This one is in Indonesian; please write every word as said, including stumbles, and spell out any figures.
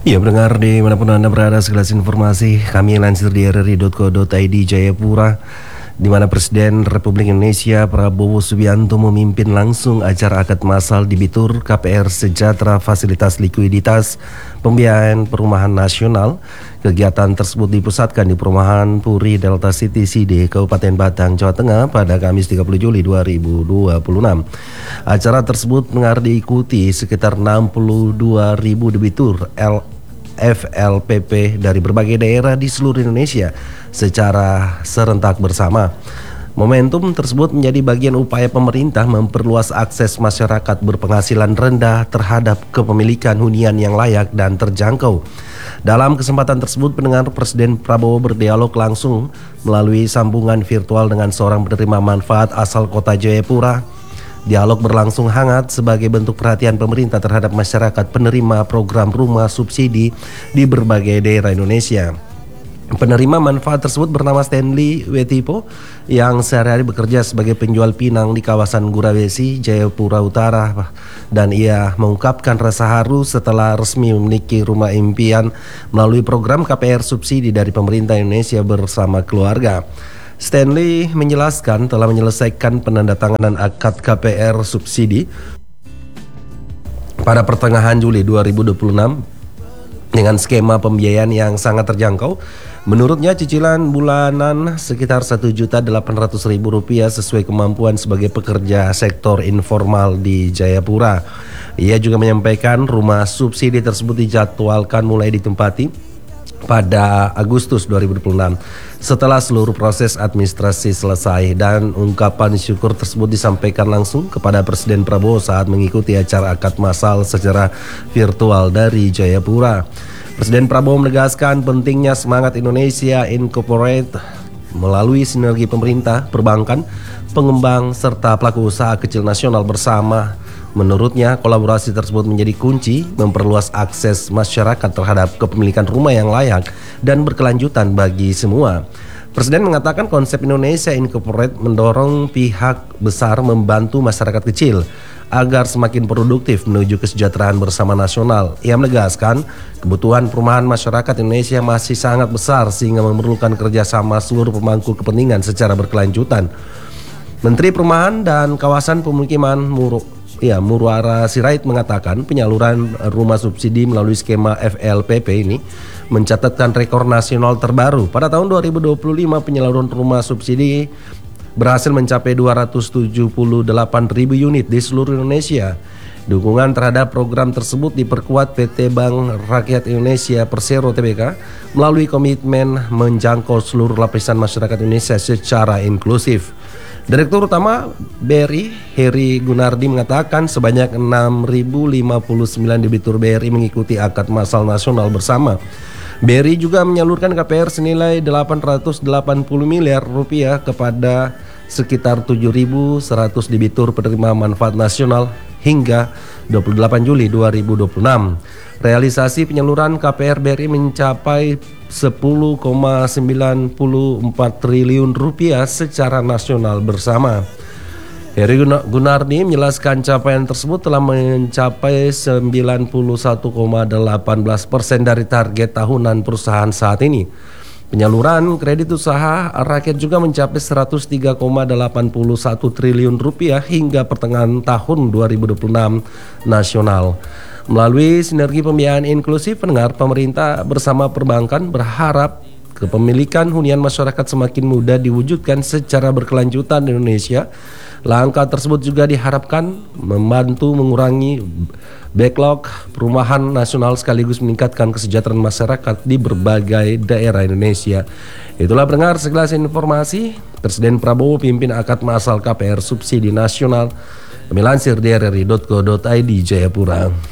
Ya, pendengar dimanapun Anda berada, segelas informasi kami lansir di r r i titik co titik i d Jayapura, di mana Presiden Republik Indonesia Prabowo Subianto memimpin langsung acara akad massal di Bitur K P R Sejahtera Fasilitas Likuiditas Pembiayaan Perumahan Nasional. Kegiatan tersebut dipusatkan di Perumahan Puri Delta City C D, Kabupaten Batang, Jawa Tengah pada Kamis tiga puluh Juli dua ribu dua puluh enam. Acara tersebut mengar diikuti sekitar enam puluh dua ribu debitur F L P P dari berbagai daerah di seluruh Indonesia secara serentak bersama. Momentum tersebut menjadi bagian upaya pemerintah memperluas akses masyarakat berpenghasilan rendah terhadap kepemilikan hunian yang layak dan terjangkau. Dalam kesempatan tersebut, pendengar, Presiden Prabowo berdialog langsung melalui sambungan virtual dengan seorang penerima manfaat asal kota Jayapura. Dialog berlangsung hangat sebagai bentuk perhatian pemerintah terhadap masyarakat penerima program rumah subsidi di berbagai daerah Indonesia. Penerima manfaat tersebut bernama Stanley Wetipo yang sehari-hari bekerja sebagai penjual pinang di kawasan Gurawesi, Jayapura Utara, dan ia mengungkapkan rasa haru setelah resmi memiliki rumah impian melalui program K P R subsidi dari pemerintah Indonesia bersama keluarga. Stanley menjelaskan telah menyelesaikan penandatanganan akad K P R subsidi pada pertengahan Juli dua ribu dua puluh enam dengan skema pembiayaan yang sangat terjangkau. Menurutnya, cicilan bulanan sekitar satu juta delapan ratus ribu rupiah sesuai kemampuan sebagai pekerja sektor informal di Jayapura. Ia juga menyampaikan rumah subsidi tersebut dijadwalkan mulai ditempati pada Agustus dua ribu dua puluh enam setelah seluruh proses administrasi selesai, dan ungkapan syukur tersebut disampaikan langsung kepada Presiden Prabowo saat mengikuti acara akad massal secara virtual dari Jayapura. Presiden Prabowo menegaskan pentingnya semangat Indonesia Incorporate melalui sinergi pemerintah, perbankan, pengembang, serta pelaku usaha kecil nasional bersama. Menurutnya, kolaborasi tersebut menjadi kunci memperluas akses masyarakat terhadap kepemilikan rumah yang layak dan berkelanjutan bagi semua. Presiden mengatakan konsep Indonesia Incorporate mendorong pihak besar membantu masyarakat kecil agar semakin produktif menuju kesejahteraan bersama nasional. Ia menegaskan kebutuhan perumahan masyarakat Indonesia masih sangat besar sehingga memerlukan kerjasama seluruh pemangku kepentingan secara berkelanjutan. Menteri Perumahan dan Kawasan Pemukiman Muru Ya, Murwara Sirait mengatakan penyaluran rumah subsidi melalui skema F L P P ini mencatatkan rekor nasional terbaru. Pada tahun dua ribu dua puluh lima, penyaluran rumah subsidi berhasil mencapai dua ratus tujuh puluh delapan ribu unit di seluruh Indonesia. Dukungan terhadap program tersebut diperkuat P T Bank Rakyat Indonesia Persero T B K melalui komitmen menjangkau seluruh lapisan masyarakat Indonesia secara inklusif. Direktur Utama B R I, Heri Gunardi, mengatakan sebanyak enam ribu lima puluh sembilan debitur B R I mengikuti akad massal nasional bersama. B R I juga menyalurkan K P R senilai delapan ratus delapan puluh miliar rupiah kepada sekitar tujuh ribu seratus debitur penerima manfaat nasional hingga dua puluh delapan Juli dua ribu dua puluh enam. Realisasi penyaluran K P R B R I mencapai sepuluh koma sembilan empat triliun rupiah secara nasional bersama. Heri Gunardi menjelaskan capaian tersebut telah mencapai sembilan puluh satu koma delapan belas persen dari target tahunan perusahaan saat ini. Penyaluran kredit usaha rakyat juga mencapai seratus tiga koma delapan satu triliun rupiah hingga pertengahan tahun dua ribu dua puluh enam nasional. Melalui sinergi pembiayaan inklusif, pendengar, pemerintah bersama perbankan berharap kepemilikan hunian masyarakat semakin mudah diwujudkan secara berkelanjutan di Indonesia. Langkah tersebut juga diharapkan membantu mengurangi backlog perumahan nasional sekaligus meningkatkan kesejahteraan masyarakat di berbagai daerah Indonesia. Itulah, pendengar, segelas informasi Presiden Prabowo pimpin akad massal K P R subsidi nasional. Kami lansir di r r i titik co titik i d Jayapura.